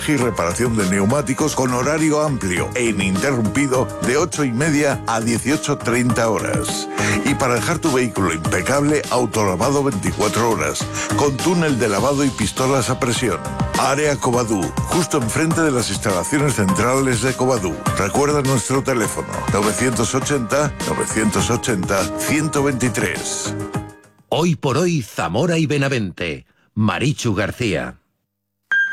reciclaje y reparación de neumáticos con horario amplio e ininterrumpido de 8:30 a 18:30 horas. Y para dejar tu vehículo impecable, autolavado 24 horas, con túnel de lavado y pistolas a presión. Área Covadú, justo enfrente de las instalaciones centrales de Covadú. Recuerda nuestro teléfono, 980-980-123. Hoy por hoy, Zamora y Benavente. Marichu García.